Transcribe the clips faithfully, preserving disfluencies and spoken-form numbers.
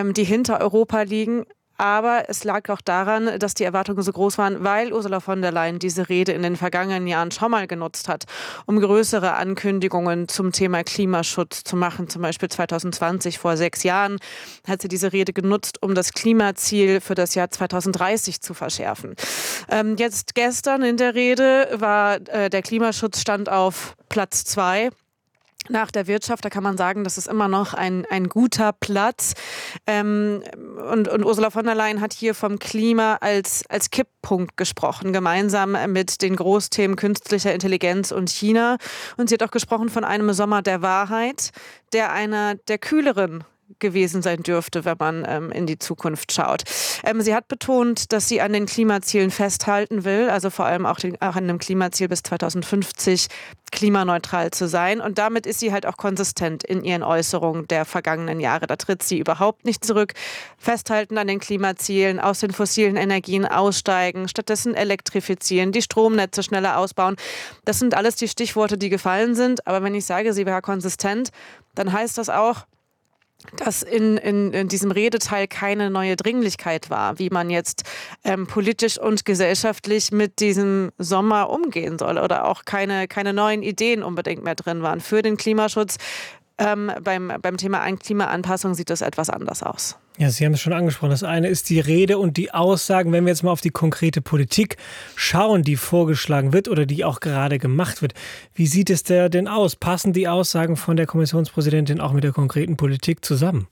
ähm, die hinter Europa liegen. Aber es lag auch daran, dass die Erwartungen so groß waren, weil Ursula von der Leyen diese Rede in den vergangenen Jahren schon mal genutzt hat, um größere Ankündigungen zum Thema Klimaschutz zu machen. Zum Beispiel zwanzig zwanzig, vor sechs Jahren, hat sie diese Rede genutzt, um das Klimaziel für das Jahr zwanzig dreißig zu verschärfen. Ähm, jetzt gestern in der Rede war äh, der Klimaschutz stand auf Platz zwei. Nach der Wirtschaft, da kann man sagen, das ist immer noch ein, ein guter Platz. Ähm, und, und Ursula von der Leyen hat hier vom Klima als, als Kipppunkt gesprochen, gemeinsam mit den Großthemen künstlicher Intelligenz und China. Und sie hat auch gesprochen von einem Sommer der Wahrheit, der einer der kühleren gewesen sein dürfte, wenn man ähm, in die Zukunft schaut. Ähm, sie hat betont, dass sie an den Klimazielen festhalten will, also vor allem auch, den, auch an dem Klimaziel bis zwanzig fünfzig klimaneutral zu sein. Und damit ist sie halt auch konsistent in ihren Äußerungen der vergangenen Jahre. Da tritt sie überhaupt nicht zurück. Festhalten an den Klimazielen, aus den fossilen Energien aussteigen, stattdessen elektrifizieren, die Stromnetze schneller ausbauen. Das sind alles die Stichworte, die gefallen sind. Aber wenn ich sage, sie wäre konsistent, dann heißt das auch, dass in, in, in diesem Redeteil keine neue Dringlichkeit war, wie man jetzt ähm, politisch und gesellschaftlich mit diesem Sommer umgehen soll oder auch keine, keine neuen Ideen unbedingt mehr drin waren für den Klimaschutz. Ähm, beim, beim Thema Klimaanpassung sieht das etwas anders aus. Ja, Sie haben es schon angesprochen. Das eine ist die Rede und die Aussagen. Wenn wir jetzt mal auf die konkrete Politik schauen, die vorgeschlagen wird oder die auch gerade gemacht wird. Wie sieht es da denn aus? Passen die Aussagen von der Kommissionspräsidentin auch mit der konkreten Politik zusammen?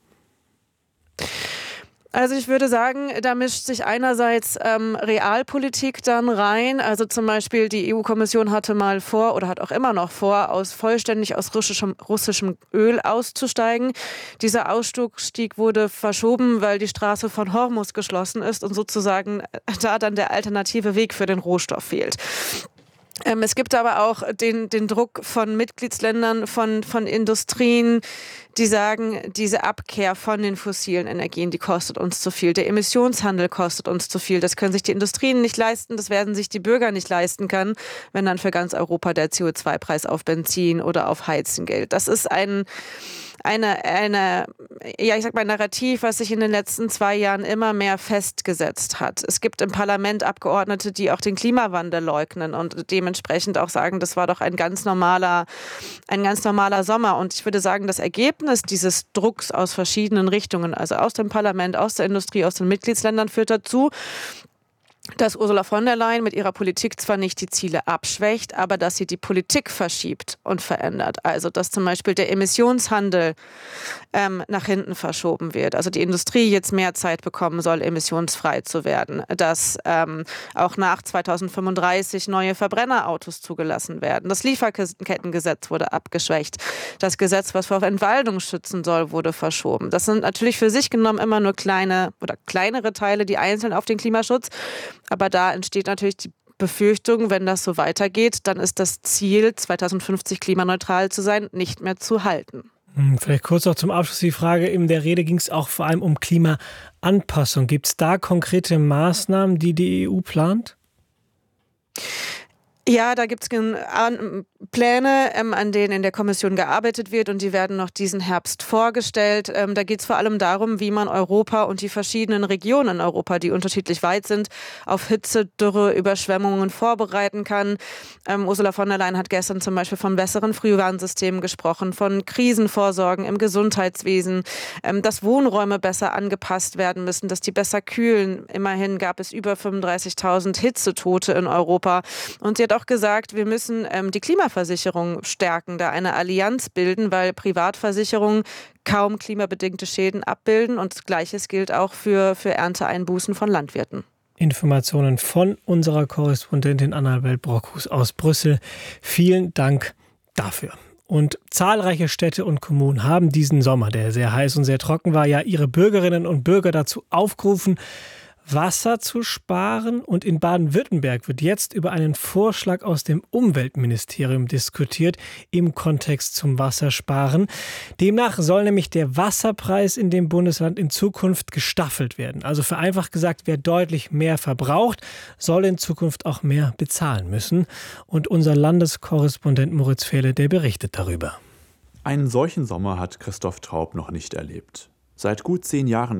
Also ich würde sagen, da mischt sich einerseits ähm, Realpolitik dann rein. Also zum Beispiel die E U-Kommission hatte mal vor oder hat auch immer noch vor, aus vollständig aus russischem, russischem Öl auszusteigen. Dieser Ausstieg wurde verschoben, weil die Straße von Hormuz geschlossen ist und sozusagen da dann der alternative Weg für den Rohstoff fehlt. Ähm, es gibt aber auch den, den Druck von Mitgliedsländern, von, von Industrien, die sagen, diese Abkehr von den fossilen Energien, die kostet uns zu viel. Der Emissionshandel kostet uns zu viel. Das können sich die Industrien nicht leisten, das werden sich die Bürger nicht leisten können, wenn dann für ganz Europa der C O zwei Preis auf Benzin oder auf Heizen gilt. Das ist ein Eine, eine, ja, ich sag mal, Narrativ, was sich in den letzten zwei Jahren immer mehr festgesetzt hat. Es gibt im Parlament Abgeordnete, die auch den Klimawandel leugnen und dementsprechend auch sagen, das war doch ein ganz normaler, ein ganz normaler Sommer. Und ich würde sagen, das Ergebnis dieses Drucks aus verschiedenen Richtungen, also aus dem Parlament, aus der Industrie, aus den Mitgliedsländern, führt dazu, dass Ursula von der Leyen mit ihrer Politik zwar nicht die Ziele abschwächt, aber dass sie die Politik verschiebt und verändert. Also dass zum Beispiel der Emissionshandel ähm, nach hinten verschoben wird. Also die Industrie jetzt mehr Zeit bekommen soll, emissionsfrei zu werden. Dass ähm, auch nach zwanzig fünfunddreißig neue Verbrennerautos zugelassen werden. Das Lieferkettengesetz wurde abgeschwächt. Das Gesetz, was vor Entwaldung schützen soll, wurde verschoben. Das sind natürlich für sich genommen immer nur kleine oder kleinere Teile, die einzeln auf den Klimaschutz. Aber da entsteht natürlich die Befürchtung, wenn das so weitergeht, dann ist das Ziel, zwanzig fünfzig klimaneutral zu sein, nicht mehr zu halten. Vielleicht kurz noch zum Abschluss die Frage. In der Rede ging es auch vor allem um Klimaanpassung. Gibt es da konkrete Maßnahmen, die die E U plant? Ja, da gibt es Pläne, ähm, an denen in der Kommission gearbeitet wird und die werden noch diesen Herbst vorgestellt. Ähm, da geht es vor allem darum, wie man Europa und die verschiedenen Regionen in Europa, die unterschiedlich weit sind, auf Hitze, Dürre, Überschwemmungen vorbereiten kann. Ähm, Ursula von der Leyen hat gestern zum Beispiel von besseren Frühwarnsystemen gesprochen, von Krisenvorsorgen im Gesundheitswesen, ähm, dass Wohnräume besser angepasst werden müssen, dass die besser kühlen. Immerhin gab es über fünfunddreißigtausend Hitzetote in Europa. Und sie hat auch gesagt, wir müssen ähm, die Klimaversicherung stärken, da eine Allianz bilden, weil Privatversicherungen kaum klimabedingte Schäden abbilden und Gleiches gilt auch für, für Ernteeinbußen von Landwirten. Informationen von unserer Korrespondentin Annabel Brockhus aus Brüssel. Vielen Dank dafür. Und zahlreiche Städte und Kommunen haben diesen Sommer, der sehr heiß und sehr trocken war, ja ihre Bürgerinnen und Bürger dazu aufgerufen, Wasser zu sparen. Und in Baden-Württemberg wird jetzt über einen Vorschlag aus dem Umweltministerium diskutiert im Kontext zum Wassersparen. Demnach soll nämlich der Wasserpreis in dem Bundesland in Zukunft gestaffelt werden. Also vereinfacht gesagt, wer deutlich mehr verbraucht, soll in Zukunft auch mehr bezahlen müssen. Und unser Landeskorrespondent Moritz Fehle, der berichtet darüber. Einen solchen Sommer hat Christoph Traub noch nicht erlebt. Seit gut zehn Jahren